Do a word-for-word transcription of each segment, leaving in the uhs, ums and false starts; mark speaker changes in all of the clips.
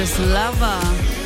Speaker 1: ist Lover.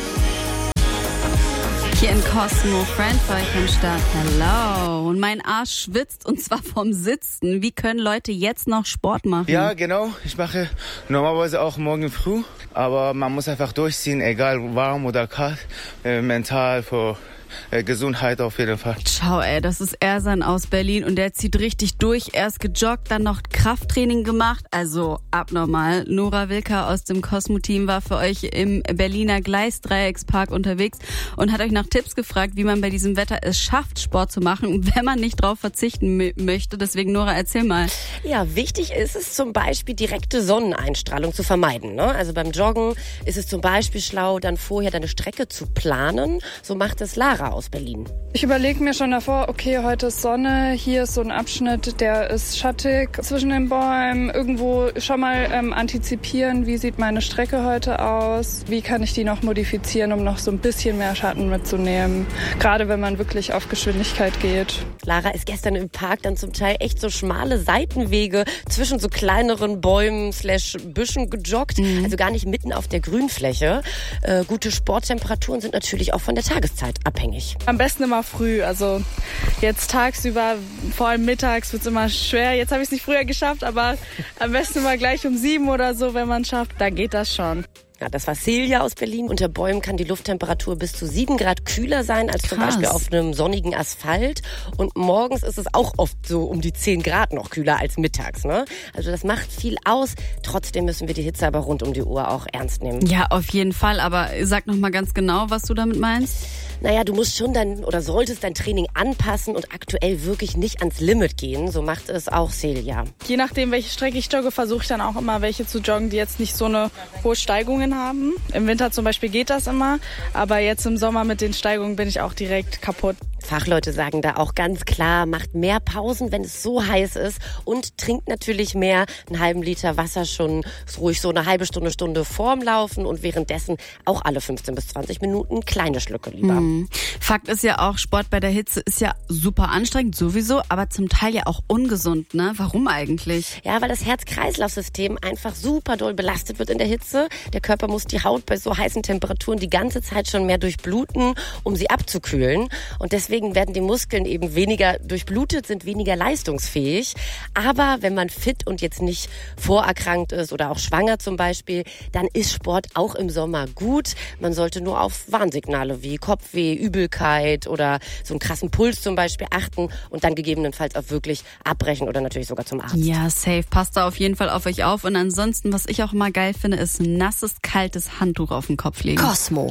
Speaker 1: Hier in Cosmo, Friend für euch am Start. Hello. Und mein Arsch schwitzt und zwar vom Sitzen. Wie können Leute jetzt noch Sport machen?
Speaker 2: Ja, genau. Ich mache normalerweise auch morgen früh. Aber man muss einfach durchziehen, egal warm oder kalt. Äh, mental, für äh, Gesundheit auf jeden Fall.
Speaker 1: Ciao, ey. Das ist Ersan aus Berlin und der zieht richtig durch. Erst gejoggt, dann noch Krafttraining gemacht. Also abnormal. Nora Wilka aus dem Cosmo-Team war für euch im Berliner Gleisdreieckspark unterwegs und hat euch nach Tipps gefragt, wie man bei diesem Wetter es schafft, Sport zu machen, wenn man nicht drauf verzichten m- möchte. Deswegen, Nora, erzähl mal.
Speaker 3: Ja, wichtig ist es zum Beispiel, direkte Sonneneinstrahlung zu vermeiden. Ne? Also beim Joggen ist es zum Beispiel schlau, dann vorher deine Strecke zu planen. So macht es Lara aus Berlin.
Speaker 4: Ich überlege mir schon davor, okay, heute ist Sonne, hier ist so ein Abschnitt, der ist schattig zwischen den Bäumen. Irgendwo schon mal ähm, antizipieren, wie sieht meine Strecke heute aus, wie kann ich die noch modifizieren, um noch so ein bisschen mehr Schatten mitzunehmen. Gerade wenn man wirklich auf Geschwindigkeit geht.
Speaker 3: Lara ist gestern im Park dann zum Teil echt so schmale Seitenwege zwischen so kleineren Bäumen slash Büschen gejoggt. Mhm. Also gar nicht mitten auf der Grünfläche. Äh, gute Sporttemperaturen sind natürlich auch von der Tageszeit abhängig.
Speaker 5: Am besten immer früh. Also jetzt tagsüber, vor allem mittags, wird es immer schwer. Jetzt habe ich es nicht früher geschafft, aber am besten immer gleich um sieben oder so, wenn man es schafft. Da geht das schon.
Speaker 3: Ja, das war Celia aus Berlin. Unter Bäumen kann die Lufttemperatur bis zu sieben Grad kühler sein als zum
Speaker 1: Krass.
Speaker 3: Beispiel auf einem sonnigen Asphalt. Und morgens ist es auch oft so um die zehn Grad noch kühler als mittags. Ne? Also das macht viel aus. Trotzdem müssen wir die Hitze aber rund um die Uhr auch ernst nehmen.
Speaker 1: Ja, auf jeden Fall. Aber sag noch mal ganz genau, was du damit meinst.
Speaker 3: Naja, du musst schon dein oder solltest dein Training anpassen und aktuell wirklich nicht ans Limit gehen. So macht es auch Celia.
Speaker 5: Je nachdem, welche Strecke ich jogge, versuche ich dann auch immer welche zu joggen, die jetzt nicht so eine hohe Steigungen haben. Im Winter zum Beispiel geht das immer, aber jetzt im Sommer mit den Steigungen bin ich auch direkt kaputt.
Speaker 3: Fachleute sagen da auch ganz klar, macht mehr Pausen, wenn es so heiß ist und trinkt natürlich mehr. Einen halben Liter Wasser schon ruhig so eine halbe Stunde, Stunde vorm Laufen und währenddessen auch alle fünfzehn bis zwanzig Minuten kleine Schlücke lieber.
Speaker 1: Mhm. Fakt ist ja auch, Sport bei der Hitze ist ja super anstrengend sowieso, aber zum Teil ja auch ungesund, ne? Warum eigentlich?
Speaker 3: Ja, weil das Herz-Kreislauf-System einfach super doll belastet wird in der Hitze. Der Körper muss die Haut bei so heißen Temperaturen die ganze Zeit schon mehr durchbluten, um sie abzukühlen. Und deswegen werden die Muskeln eben weniger durchblutet, sind weniger leistungsfähig. Aber wenn man fit und jetzt nicht vorerkrankt ist oder auch schwanger zum Beispiel, dann ist Sport auch im Sommer gut. Man sollte nur auf Warnsignale wie Kopfweh, Übelkeit oder so einen krassen Puls zum Beispiel achten und dann gegebenenfalls auch wirklich abbrechen oder natürlich sogar zum Arzt.
Speaker 1: Ja, safe. Passt da auf jeden Fall auf euch auf. Und ansonsten, was ich auch immer geil finde, ist ein nasses, kaltes Handtuch auf den Kopf legen.
Speaker 6: Cosmo.